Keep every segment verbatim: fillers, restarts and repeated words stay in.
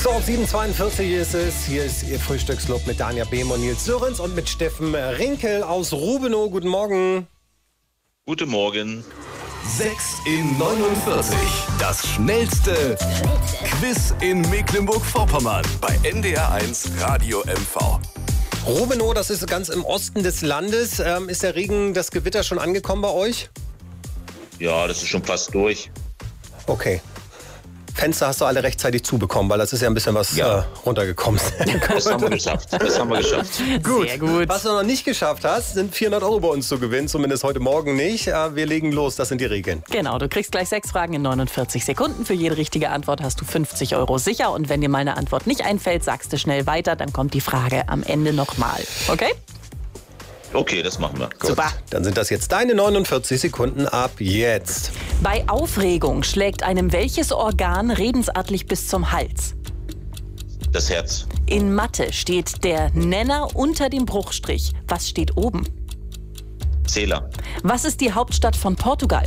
So, sieben Uhr zweiundvierzig ist es. Hier ist Ihr Frühstücksclub mit Danja Behm und Nils Sörensen und mit Steffen Rinkel aus Rubenow. Guten Morgen. Guten Morgen. sechs in neunundvierzig. Das schnellste Quiz in Mecklenburg-Vorpommern bei N D R eins Radio M V. Rubenow, das ist ganz im Osten des Landes. Ähm, ist der Regen, das Gewitter schon angekommen bei euch? Ja, das ist schon fast durch. Okay. Fenster hast du alle rechtzeitig zubekommen, weil das ist ja ein bisschen was Ja. äh, runtergekommen. Das haben wir geschafft. Das haben wir geschafft. Gut. Sehr gut. Was du noch nicht geschafft hast, sind vierhundert Euro bei uns zu gewinnen, zumindest heute Morgen nicht. Äh, wir legen los, das sind die Regeln. Genau, du kriegst gleich sechs Fragen in neunundvierzig Sekunden. Für jede richtige Antwort hast du fünfzig Euro sicher. Und wenn dir mal eine Antwort nicht einfällt, sagst du schnell weiter. Dann kommt die Frage am Ende nochmal. Okay? Okay, das machen wir. Gut. Super. Dann sind das jetzt deine neunundvierzig Sekunden ab jetzt. Bei Aufregung schlägt einem welches Organ redensartlich bis zum Hals? Das Herz. In Mathe steht der Nenner unter dem Bruchstrich. Was steht oben? Zähler. Was ist die Hauptstadt von Portugal?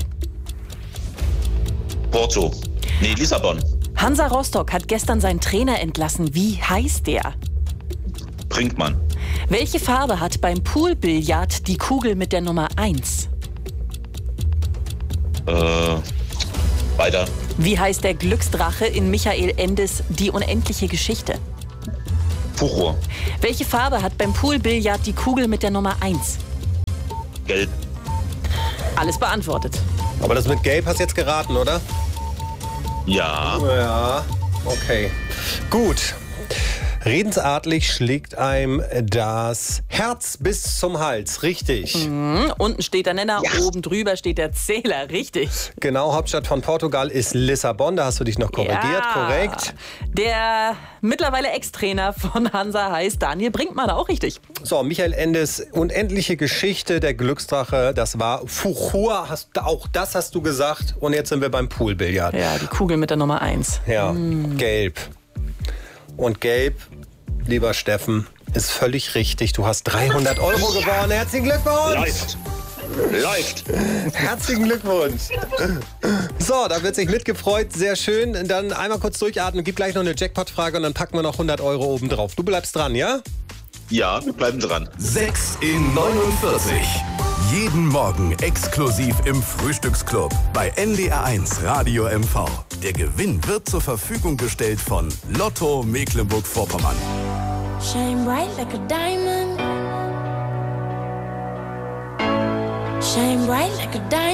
Porto. Nee, Lissabon. Hansa Rostock hat gestern seinen Trainer entlassen. Wie heißt der? Brinkmann. Welche Farbe hat beim Poolbillard die Kugel mit der Nummer eins? Äh, weiter. Wie heißt der Glücksdrache in Michael Endes Die unendliche Geschichte? Fuchur. Welche Farbe hat beim Poolbillard die Kugel mit der Nummer eins? Gelb. Alles beantwortet. Aber das mit Gelb hast du jetzt geraten, oder? Ja. Ja, okay. Gut. Redensartlich schlägt einem das Herz bis zum Hals. Richtig. Hm, unten steht der Nenner, Ja. oben drüber steht der Zähler. Richtig. Genau, Hauptstadt von Portugal ist Lissabon. Da hast du dich noch korrigiert, Ja. korrekt. Der mittlerweile Ex-Trainer von Hansa heißt Daniel Brinkmann, auch richtig. So, Michael Endes unendliche Geschichte, der Glücksdrache, das war Fuchur. Hast, auch das hast du gesagt. Und jetzt sind wir beim Poolbillard. Ja, die Kugel mit der Nummer eins. Ja, gelb. Und gelb, lieber Steffen, ist völlig richtig. Du hast dreihundert Euro gewonnen. Herzlichen Glückwunsch! Läuft. Läuft. Herzlichen Glückwunsch. So, da wird sich mitgefreut. Sehr schön. Dann einmal kurz durchatmen. Gib gleich noch eine Jackpot-Frage und dann packen wir noch hundert Euro oben drauf. Du bleibst dran, ja? Ja, wir bleiben dran. sechs in neunundvierzig. Jeden Morgen exklusiv im Frühstücksclub bei N D R eins Radio M V. Der Gewinn wird zur Verfügung gestellt von Lotto Mecklenburg-Vorpommern. Shine bright like a diamond. Shine bright like a diamond.